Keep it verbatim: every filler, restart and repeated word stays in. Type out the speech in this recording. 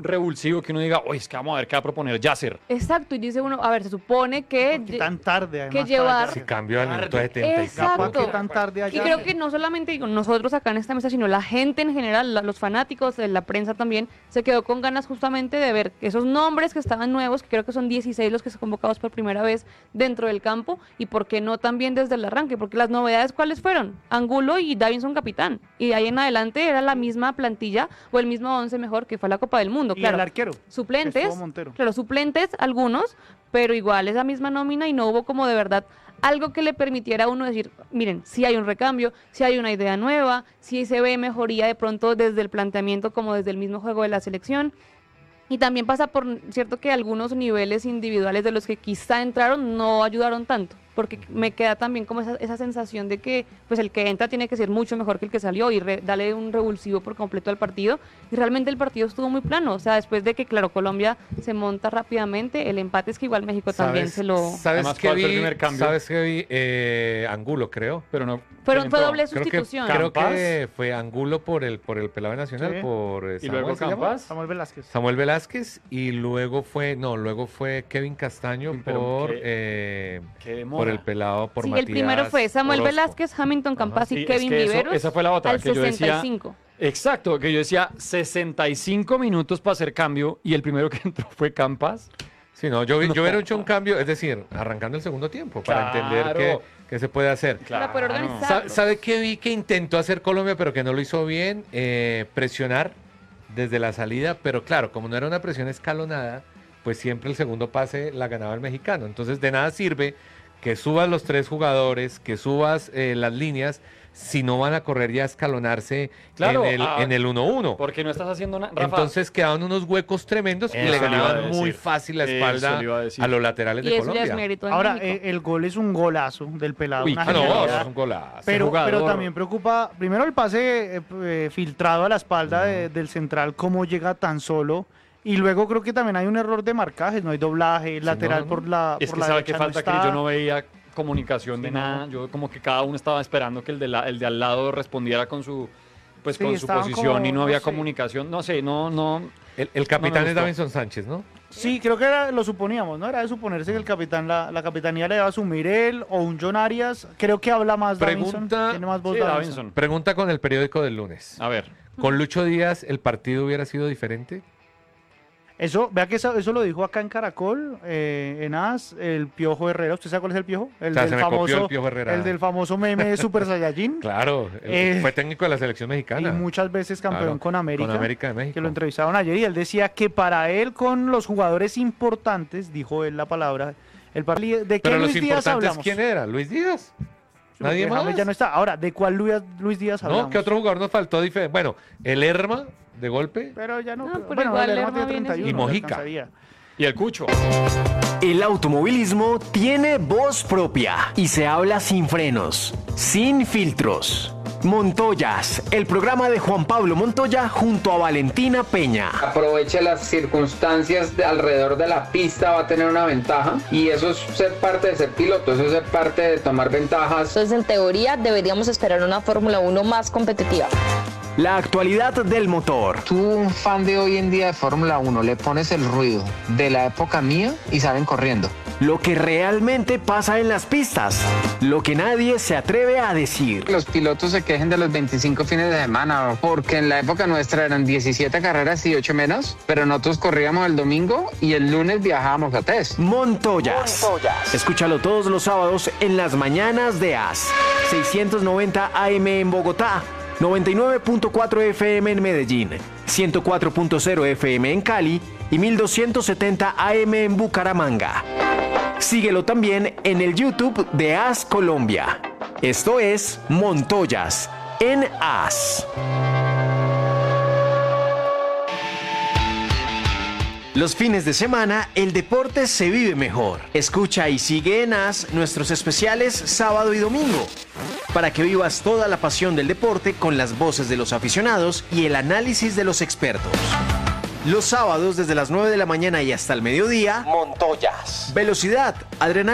revulsivo que uno diga, oye, es que vamos a ver qué va a proponer Yasser. Exacto, y dice uno, a ver, se supone que... ¿Qué tan tarde, además? que llevar... Si cambió al minuto setenta y cinco. Exacto. ¿Qué tan tarde allá? Y creo que no solamente digo, nosotros acá en esta mesa, sino la gente en general, la- los fanáticos, eh, la prensa también, se quedó con ganas justamente de ver esos nombres que estaban nuevos, que creo que son dieciséis los que son convocados por primera vez dentro del campo, y por qué no también desde el arranque, porque las novedades, ¿cuáles fueron? Angulo y Davinson capitán, y de ahí en adelante era la misma plantilla, o el mismo once mejor que fue la Copa del Mundo, Y claro. el arquero. Suplentes, Estuvo Montero. claro, suplentes algunos, pero igual esa misma nómina y no hubo como de verdad algo que le permitiera a uno decir, miren, si hay un recambio, si hay una idea nueva, si se ve mejoría de pronto desde el planteamiento como desde el mismo juego de la selección. Y también pasa por, cierto, que algunos niveles individuales de los que quizá entraron no ayudaron tanto, porque me queda también como esa, esa sensación de que pues el que entra tiene que ser mucho mejor que el que salió y re, darle un revulsivo por completo al partido. Y realmente el partido estuvo muy plano, o sea, después de que, claro, Colombia se monta rápidamente, el empate es que igual México también se lo... ¿Sabes Además, qué ¿cuál fue el vi? primer cambio? ¿Sabes qué vi? Eh, Angulo, creo. Pero no. Fueron, fue entró. doble Creo que, sustitución. creo Campas. que fue Angulo por el por el pelado nacional, Sí. por eh, Y luego Samuel, ¿se llama? Campas. Samuel Velázquez. Samuel Velázquez, y luego fue, no, luego fue Kevin Castaño Sí, pero por, qué- eh, Qué por el moda. pelado, por Sí, Matías el primero fue Samuel Orozco. Velázquez, Hamilton Campas Sí, y es Kevin que eso- Viveros esa fue la otra al que yo decía. sesenta y cinco. Exacto, que yo decía sesenta y cinco minutos para hacer cambio y el primero que entró fue Campas. Sí, no, yo, No. yo hubiera hecho un cambio, es decir, arrancando el segundo tiempo, para Claro. entender qué, qué se puede hacer. Para poder organizar. Sa- ¿Sabe qué vi que intentó hacer Colombia, pero que no lo hizo bien? Eh, presionar desde la salida, pero claro, como no era una presión escalonada, pues siempre el segundo pase la ganaba el mexicano. Entonces, de nada sirve que subas los tres jugadores, que subas eh, las líneas, si no van a correr y a escalonarse Claro, en el ah, en el uno uno. Porque no estás haciendo nada. Rafa, Entonces quedaban unos huecos tremendos y Eso le le iba a ganaban muy decir. fácil la Eso espalda le iba a decir. a los laterales Y de eso ya es Colombia. mérito de Ahora, México. eh, el gol es un golazo del pelado. Uy, una Ah, no, genialidad. eso es un golazo. Pero, jugador. pero también preocupa, primero el pase eh, eh, filtrado a la espalda de- del central, cómo llega tan solo. Y luego creo que también hay un error de marcaje, no hay doblaje, Sí, lateral no, no. por la es por que la sabe que derecha no falta que está. yo no veía comunicación de Sí, no. nada. Yo como que cada uno estaba esperando que el de, la, el de al lado respondiera con su pues Sí, con su estaban posición como, y no no había sé. comunicación. No sé, no, no. El, el capitán No me es gustó. Davinson Sánchez, ¿no? Sí, creo que era- lo suponíamos, ¿no? Era de suponerse que el capitán, la, la capitanía le iba a asumir él o un John Arias. Creo que habla más Davinson, Pregunta- tiene más voz Sí, Davinson. Davinson. Pregunta con el periódico del lunes. A ver. ¿Con Lucho Díaz el partido hubiera sido diferente? Eso, vea que eso, eso lo dijo acá en Caracol, eh, en AS, el Piojo Herrera. ¿Usted sabe cuál es el Piojo? El O sea, del se me copió famoso, el Piojo Herrera. el del famoso meme de Super Saiyajin. Claro, él Eh, fue técnico de la selección Y mexicana. muchas veces campeón Claro, con América. Con América de México. Que lo entrevistaron ayer y él decía que para él con los jugadores importantes, dijo él la palabra, el par- ¿de qué Pero los Luis Díaz importantes, hablamos? ¿quién era? ¿Luis Díaz? Porque ¿Nadie James más? ya no está. Ahora, ¿de cuál Luis, Luis Díaz hablamos? No, ¿qué otro jugador nos faltó diferente? Bueno, el Herma, de golpe. Pero ya no. No, creo. pero bueno, igual el Lerma Lerma tiene viene treinta y uno, Y le Mojica. alcanzaría. Y el Cucho. El automovilismo tiene voz propia y se habla sin frenos, sin filtros. Montoyas, el programa de Juan Pablo Montoya junto a Valentina Peña. Aproveche las circunstancias de alrededor de la pista, va a tener una ventaja y eso es ser parte de ser piloto, eso es ser parte de tomar ventajas. Entonces, en teoría, deberíamos esperar una Fórmula uno más competitiva. La actualidad del motor. Tú, un fan de hoy en día de Fórmula uno, le pones el ruido de la época mía y salen corriendo. Lo que realmente pasa en las pistas. Lo que nadie se atreve a decir. Los pilotos se quejen de los veinticinco fines de semana porque en la época nuestra eran diecisiete carreras y ocho menos, pero nosotros corríamos el domingo y el lunes viajábamos a test. Montoyas. Escúchalo todos los sábados en las mañanas de A S. seiscientos noventa A M en Bogotá, noventa y nueve punto cuatro F M en Medellín, ciento cuatro punto cero F M en Cali y mil doscientos setenta A M en Bucaramanga. Síguelo también en el YouTube de A S Colombia. Esto es Montoyas en A S. Los fines de semana, el deporte se vive mejor. Escucha y sigue en A S nuestros especiales sábado y domingo, para que vivas toda la pasión del deporte con las voces de los aficionados y el análisis de los expertos. Los sábados desde las nueve de la mañana y hasta el mediodía, Montoyas. Velocidad, adrenalina.